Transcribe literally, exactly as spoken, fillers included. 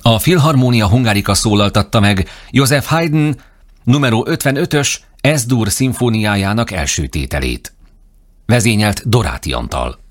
A Philharmonia Hungarica szólaltatta meg Joseph Haydn numero ötvenötös Es-dur szimfóniájának első tételét. Vezényelt Doráti Antal.